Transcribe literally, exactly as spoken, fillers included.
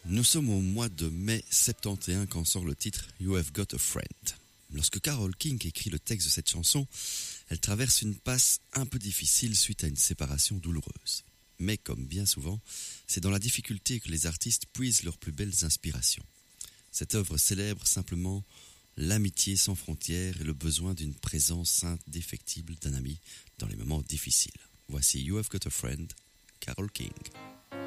Nous sommes au mois de mai soixante et onze quand sort le titre You Have Got a Friend. Lorsque Carole King écrit le texte de cette chanson, elle traverse une passe un peu difficile suite à une séparation douloureuse. Mais comme bien souvent, c'est dans la difficulté que les artistes puisent leurs plus belles inspirations. Cette œuvre célèbre simplement l'amitié sans frontières et le besoin d'une présence indéfectible d'un ami dans les moments difficiles. Voici You Have Got a Friend, Carole King.